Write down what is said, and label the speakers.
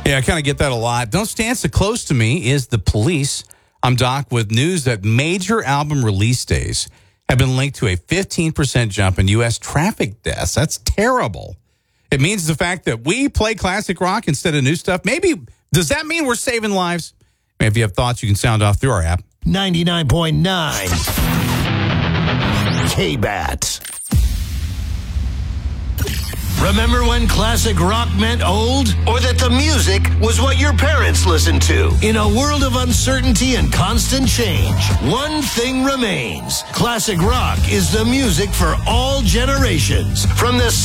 Speaker 1: Yeah, I kind of get that a lot. Don't stand so close to me is The Police. I'm Doc with news that major album release days have been linked to a 15% jump in U.S. traffic deaths. That's terrible. It means the fact that we play classic rock instead of new stuff. Maybe, does that mean we're saving lives? If you have thoughts, you can sound off through our app.
Speaker 2: 99.9 K-Bat. Remember when classic rock meant old? Or that the music was what your parents listened to? In a world of uncertainty and constant change, one thing remains. Classic rock is the music for all generations. From the